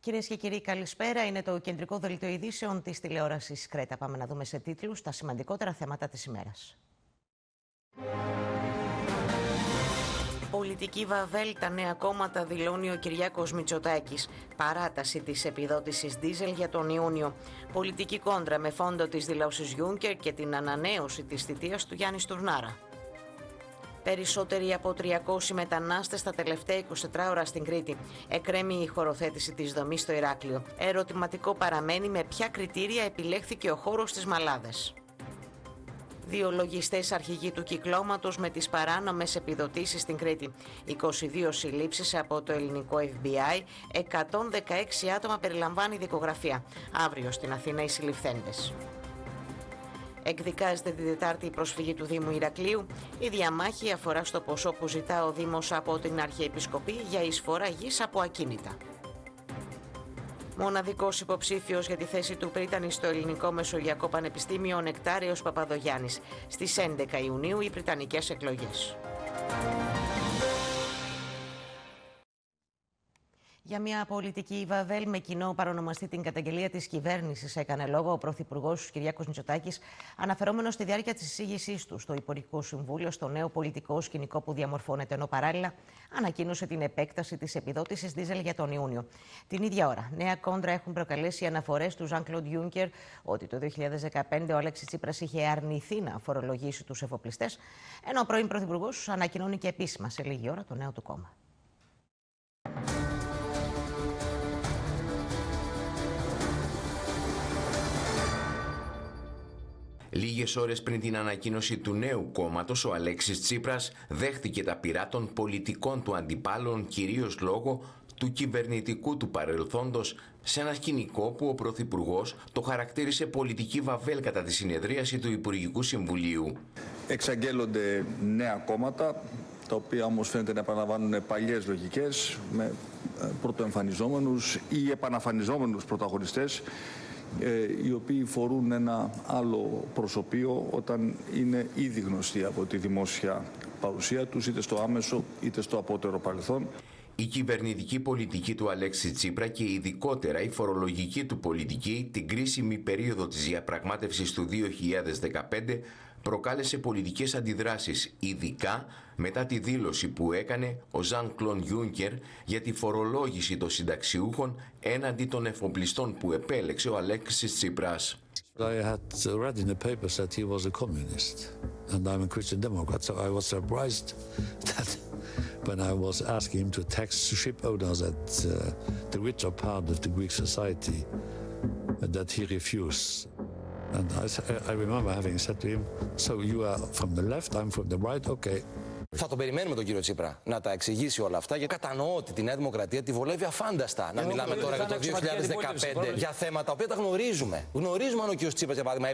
Κυρίες και κύριοι, καλησπέρα. Είναι το κεντρικό δελτίο ειδήσεων της τηλεόρασης Κρέτα. Πάμε να δούμε σε τίτλους τα σημαντικότερα θέματα της ημέρας. Πολιτική βαβέλ, τα νέα κόμματα, δηλώνει ο Κυριάκος Μητσοτάκης. Παράταση της επιδότησης ντίζελ για τον Ιούνιο. Πολιτική κόντρα με φόντο τις δηλώσεις Γιούνκερ και την ανανέωση της θητείας του Γιάννη Στουρνάρα. Περισσότεροι από 300 μετανάστες τα τελευταία 24 ώρα στην Κρήτη. Εκκρέμει η χωροθέτηση της δομής στο Ηράκλειο. Ερωτηματικό παραμένει με ποια κριτήρια επιλέχθηκε ο χώρος στις Μαλάδες. 2 λογιστές αρχηγοί του κυκλώματος με τις παράνομες επιδοτήσεις στην Κρήτη. 22 συλλήψεις από το ελληνικό FBI. 116 άτομα περιλαμβάνει η δικογραφία. Αύριο στην Αθήνα οι συλληφθέντες. Εκδικάζεται την Τετάρτη η προσφυγή του Δήμου Ηρακλείου. Η διαμάχη αφορά στο ποσό που ζητά ο Δήμος από την Αρχιεπισκοπή για εισφορά γης από ακίνητα. Μοναδικός υποψήφιος για τη θέση του πρίτανη στο Ελληνικό Μεσογειακό Πανεπιστήμιο, ο Νεκτάριος Παπαδογιάννης. Στις 11 Ιουνίου οι πριτανικές εκλογές. Για μια πολιτική βαβέλ με κοινό παρονομαστή την καταγγελία της κυβέρνησης, έκανε λόγο ο Πρωθυπουργός Κυριάκος Μητσοτάκης, αναφερόμενος στη διάρκεια της εισήγησής του στο Υπουργικό Συμβούλιο στο νέο πολιτικό σκηνικό που διαμορφώνεται, ενώ παράλληλα ανακοίνωσε την επέκταση της επιδότησης ντίζελ για τον Ιούνιο. Την ίδια ώρα, νέα κόντρα έχουν προκαλέσει οι αναφορές του Jean-Claude Juncker ότι το 2015 ο Αλέξης Τσίπρας είχε αρνηθεί να φορολογήσει τους εφοπλιστές, ενώ ο πρώην Πρωθυπουργός ανακοινώνει και επίσημα σε λίγη ώρα το νέο του κόμμα. Λίγες ώρες πριν την ανακοίνωση του νέου κόμματος, ο Αλέξης Τσίπρας δέχτηκε τα πυρά των πολιτικών του αντιπάλων, κυρίως λόγω του κυβερνητικού του παρελθόντος, σε ένα σκηνικό που ο Πρωθυπουργός το χαρακτήρισε πολιτική βαβέλ κατά τη συνεδρίαση του Υπουργικού Συμβουλίου. Εξαγγέλλονται νέα κόμματα, τα οποία όμως φαίνεται να επαναλαμβάνουν παλιές λογικές, με πρωτοεμφανιζόμενους ή επαναφανιζόμενους πρωταγωνιστές, οι οποίοι φορούν ένα άλλο προσωπείο όταν είναι ήδη γνωστοί από τη δημόσια παρουσία τους, είτε στο άμεσο είτε στο απότερο παρελθόν. Η κυβερνητική πολιτική του Αλέξη Τσίπρα και ειδικότερα η φορολογική του πολιτική την κρίσιμη περίοδο της διαπραγμάτευσης του 2015 προκάλεσε πολιτικές αντιδράσεις, ειδικά μετά τη δήλωση που έκανε ο Jean-Claude Juncker για τη φορολόγηση των συνταξιούχων έναντι των εφοπλιστών που επέλεξε ο Αλέξης Τσίπρας. I had read in the papers that he was a communist and I'm a Christian Democrat, so I was surprised that when I was asking him to tax ship owners at the richer part of the Greek society, that he refused. And I remember having said to him, so you are from the left, I'm from the right, okay. Θα τον περιμένουμε τον κύριο Τσίπρα να τα εξηγήσει όλα αυτά, γιατί κατανοώ ότι τη Νέα Δημοκρατία τη βολεύει αφάνταστα να μιλάμε τώρα για το 2015 για θέματα τα οποία τα γνωρίζουμε. Γνωρίζουμε αν ο κύριος Τσίπρας, για παράδειγμα,